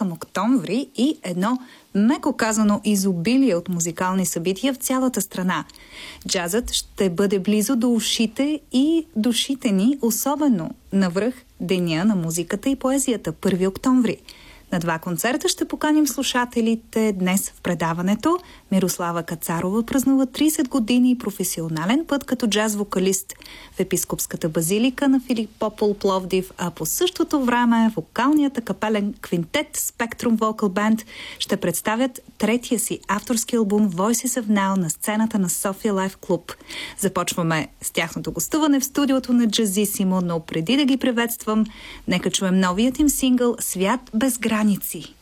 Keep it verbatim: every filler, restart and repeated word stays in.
към октомври и едно, меко казано, изобилие от музикални събития в цялата страна. Джазът ще бъде близо до ушите и душите ни, особено навръх Деня на музиката и поезията, първи октомври. На два концерта ще поканим слушателите днес в предаването. Мирослава Кацарова празнува трийсет години професионален път като джаз-вокалист в Епископската базилика на Филип Попол, Пловдив, а по същото време вокалният капелен квинтет Spectrum Vocal Band ще представят третия си авторски албум Voices of Now на сцената на София Лайф Клуб. Започваме с тяхното гостуване в студиото на Джазисимо, но преди да ги приветствам, нека чуем новият им сингъл «Свят без граници».